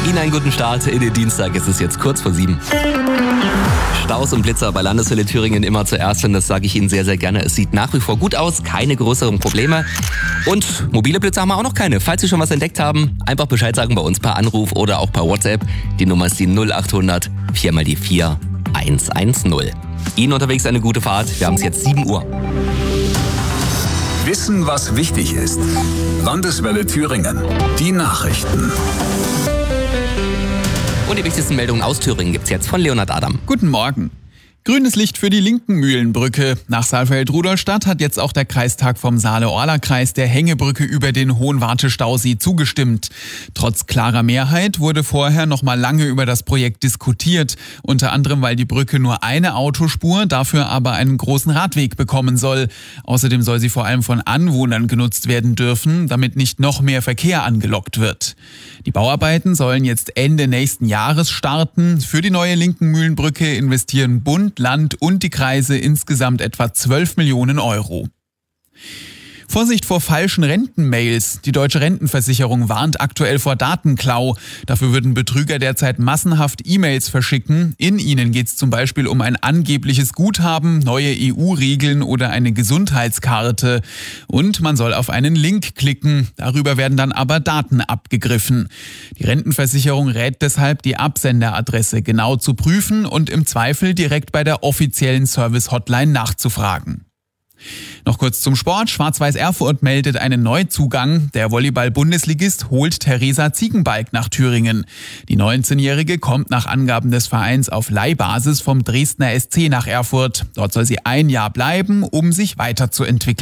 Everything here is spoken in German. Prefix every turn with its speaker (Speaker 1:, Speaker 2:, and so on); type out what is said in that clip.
Speaker 1: Ihnen einen guten Start in den Dienstag. Es ist jetzt kurz vor 7. Staus und Blitzer bei Landeshölle Thüringen immer zuerst und das sage ich Ihnen sehr, sehr gerne. Es sieht nach wie vor gut aus, keine größeren Probleme. Und mobile Blitzer haben wir auch noch keine. Falls Sie schon was entdeckt haben, einfach Bescheid sagen bei uns per Anruf oder auch per WhatsApp. Die Nummer ist die 0800 4 mal die 4 110. Ihnen unterwegs eine gute Fahrt. Wir haben es jetzt 7 Uhr.
Speaker 2: Wissen, was wichtig ist. Landeswelle Thüringen. Die Nachrichten.
Speaker 1: Und die wichtigsten Meldungen aus Thüringen gibt's jetzt von Leonhard Adam.
Speaker 3: Guten Morgen. Grünes Licht für die Linken-Mühlenbrücke. Nach Saalfeld-Rudolstadt hat jetzt auch der Kreistag vom Saale-Orla-Kreis der Hängebrücke über den Hohenwarte-Stausee zugestimmt. Trotz klarer Mehrheit wurde vorher noch mal lange über das Projekt diskutiert. Unter anderem, weil die Brücke nur eine Autospur, dafür aber einen großen Radweg bekommen soll. Außerdem soll sie vor allem von Anwohnern genutzt werden dürfen, damit nicht noch mehr Verkehr angelockt wird. Die Bauarbeiten sollen jetzt Ende nächsten Jahres starten. Für die neue Linken-Mühlenbrücke investieren Bund, Land und die Kreise insgesamt etwa 12 Millionen Euro. Vorsicht vor falschen Rentenmails. Die Deutsche Rentenversicherung warnt aktuell vor Datenklau. Dafür würden Betrüger derzeit massenhaft E-Mails verschicken. In ihnen geht es zum Beispiel um ein angebliches Guthaben, neue EU-Regeln oder eine Gesundheitskarte. Und man soll auf einen Link klicken. Darüber werden dann aber Daten abgegriffen. Die Rentenversicherung rät deshalb, die Absenderadresse genau zu prüfen und im Zweifel direkt bei der offiziellen Service-Hotline nachzufragen. Noch kurz zum Sport. Schwarz-Weiß Erfurt meldet einen Neuzugang. Der Volleyball-Bundesligist holt Theresa Ziegenbalg nach Thüringen. Die 19-Jährige kommt nach Angaben des Vereins auf Leihbasis vom Dresdner SC nach Erfurt. Dort soll sie ein Jahr bleiben, um sich weiterzuentwickeln.